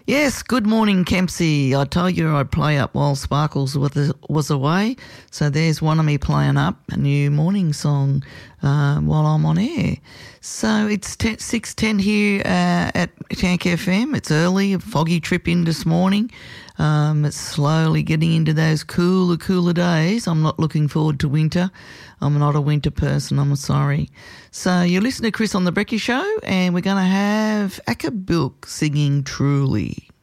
Yes, good morning, Kempsey. I told you I'd play up while Sparkles was away, so there's one of me playing up a new morning song while I'm on air. So it's 6:10 here at Tank FM. It's early, a foggy trip in this morning. It's slowly getting into those cooler days. I'm not looking forward to winter. I'm not a winter person, I'm sorry. So you're listening to Chris on the Brekkie Show, and we're going to have Akabilk singing Truly.